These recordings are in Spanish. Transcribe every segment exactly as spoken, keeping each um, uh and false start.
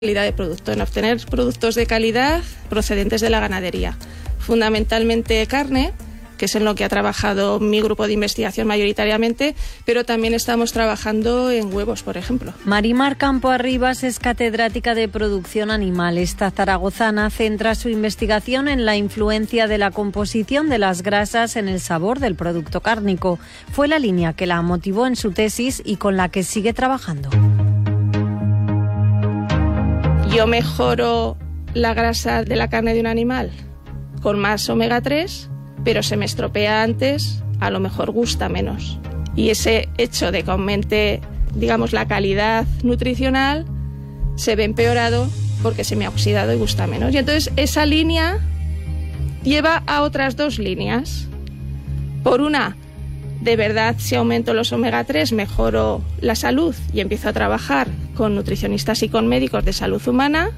calidad de producto, en obtener productos de calidad procedentes de la ganadería, fundamentalmente carne, que es en lo que ha trabajado mi grupo de investigación mayoritariamente, pero también estamos trabajando en huevos, por ejemplo. Marimar Campo Arribas es catedrática de producción animal. Esta zaragozana centra su investigación en la influencia de la composición de las grasas en el sabor del producto cárnico. Fue la línea que la motivó en su tesis y con la que sigue trabajando. Yo mejoro la grasa de la carne de un animal con más omega tres, pero se me estropea antes, a lo mejor gusta menos. Y ese hecho de que aumente, digamos, la calidad nutricional se ve empeorado porque se me ha oxidado y gusta menos. Y entonces esa línea lleva a otras dos líneas. Por una, de verdad, si aumento los omega tres, mejoro la salud y empiezo a trabajar con nutricionistas y con médicos de salud humana.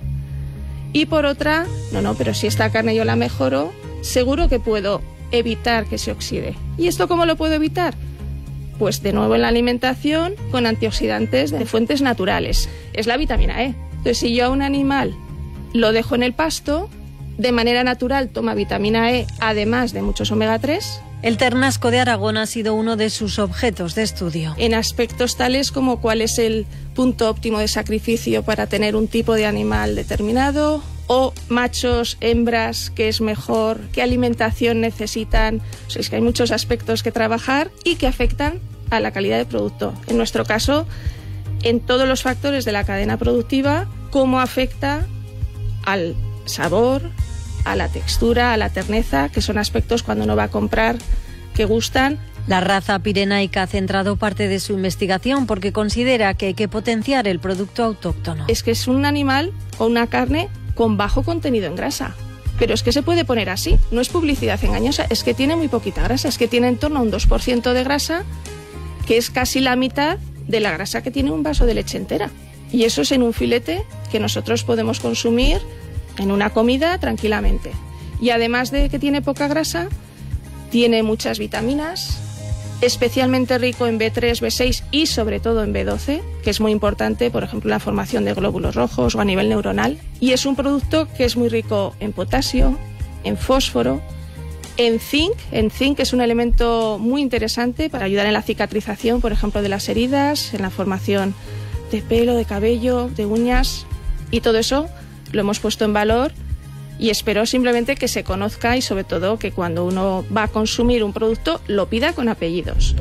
Y por otra, no, no, pero si esta carne yo la mejoro, seguro que puedo evitar que se oxide. ¿Y esto cómo lo puedo evitar? Pues de nuevo en la alimentación con antioxidantes de fuentes naturales. Es la vitamina E. Entonces, si yo a un animal lo dejo en el pasto, de manera natural toma vitamina E, además de muchos omega tres. El ternasco de Aragón ha sido uno de sus objetos de estudio. En aspectos tales como cuál es el punto óptimo de sacrificio para tener un tipo de animal determinado, o machos, hembras, qué es mejor, qué alimentación necesitan. O sea, es que hay muchos aspectos que trabajar y que afectan a la calidad del producto. En nuestro caso, en todos los factores de la cadena productiva, cómo afecta al sabor, a la textura, a la terneza, que son aspectos cuando uno va a comprar que gustan. La raza pirenaica ha centrado parte de su investigación porque considera que hay que potenciar el producto autóctono. Es que es un animal o una carne con bajo contenido en grasa. Pero es que se puede poner así, no es publicidad engañosa, es que tiene muy poquita grasa, es que tiene en torno a un dos por ciento de grasa, que es casi la mitad de la grasa que tiene un vaso de leche entera. Y eso es en un filete que nosotros podemos consumir en una comida tranquilamente. Y además de que tiene poca grasa, tiene muchas vitaminas, especialmente rico en B tres, B seis y sobre todo en B doce, que es muy importante, por ejemplo, la formación de glóbulos rojos o a nivel neuronal. Y es un producto que es muy rico en potasio, en fósforo, en zinc. En zinc es un elemento muy interesante para ayudar en la cicatrización, por ejemplo, de las heridas, en la formación de pelo, de cabello, de uñas, y todo eso lo hemos puesto en valor y espero simplemente que se conozca y sobre todo que cuando uno va a consumir un producto lo pida con apellidos.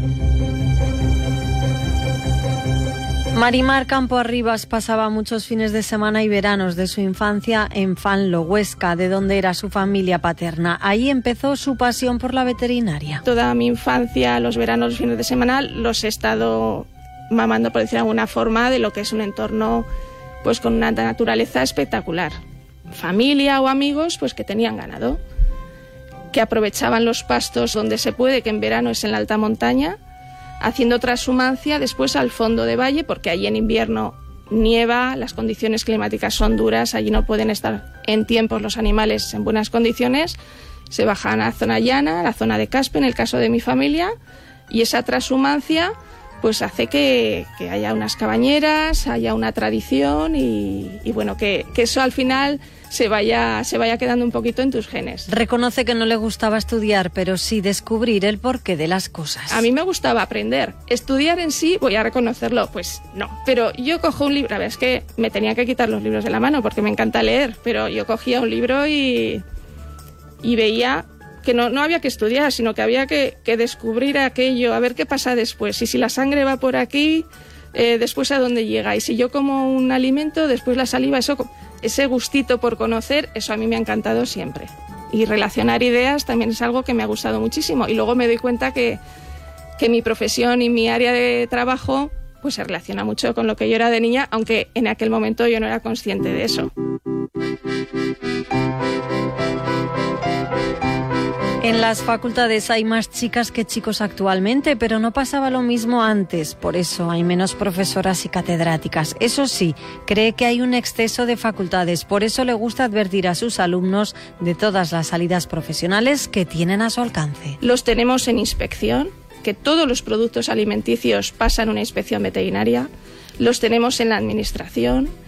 Marimar Campo Arribas pasaba muchos fines de semana y veranos de su infancia en Fanlo, Huesca, de donde era su familia paterna. Ahí empezó su pasión por la veterinaria. Toda mi infancia, los veranos, los fines de semana, los he estado mamando, por decir de alguna forma, de lo que es un entorno pues con una naturaleza espectacular. Familia o amigos pues que tenían ganado, que aprovechaban los pastos donde se puede, que en verano es en la alta montaña, haciendo transhumancia después al fondo de valle, porque allí en invierno nieva, las condiciones climáticas son duras, allí no pueden estar en tiempos los animales en buenas condiciones, se bajan a la zona llana, a la zona de Caspe, en el caso de mi familia, y esa transhumancia pues hace que, que haya unas cabañeras, haya una tradición y, y bueno, que, que eso al final se vaya, se vaya quedando un poquito en tus genes. Reconoce que no le gustaba estudiar, pero sí descubrir el porqué de las cosas. A mí me gustaba aprender. Estudiar en sí, voy a reconocerlo, pues no. Pero yo cojo un libro, a ver, es que me tenía que quitar los libros de la mano porque me encanta leer, pero yo cogía un libro y, y veía que no, no había que estudiar, sino que había que, que descubrir aquello, a ver qué pasa después. Y si la sangre va por aquí, eh, después a dónde llega. Y si yo como un alimento, después la saliva, eso, ese gustito por conocer, eso a mí me ha encantado siempre. Y relacionar ideas también es algo que me ha gustado muchísimo. Y luego me doy cuenta que, que mi profesión y mi área de trabajo pues se relaciona mucho con lo que yo era de niña, aunque en aquel momento yo no era consciente de eso. En las facultades hay más chicas que chicos actualmente, pero no pasaba lo mismo antes. Por eso hay menos profesoras y catedráticas. Eso sí, cree que hay un exceso de facultades. Por eso le gusta advertir a sus alumnos de todas las salidas profesionales que tienen a su alcance. Los tenemos en inspección, que todos los productos alimenticios pasan una inspección veterinaria. Los tenemos en la administración.